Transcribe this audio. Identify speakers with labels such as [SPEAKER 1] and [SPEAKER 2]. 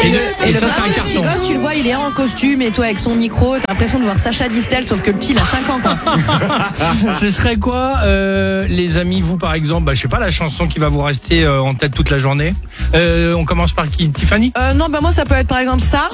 [SPEAKER 1] Et ça,
[SPEAKER 2] le
[SPEAKER 1] c'est un
[SPEAKER 2] petit
[SPEAKER 1] carton.
[SPEAKER 2] gosse, tu le vois, il est en costume et toi avec son micro, t'as l'impression de voir Sacha Distel, sauf que le petit il a 5 ans quoi.
[SPEAKER 1] Ce serait quoi, les amis, vous par exemple, je sais pas, la chanson qui va vous rester en tête toute la journée. On commence par qui, Tiffany?
[SPEAKER 2] Non, moi ça peut être par exemple ça.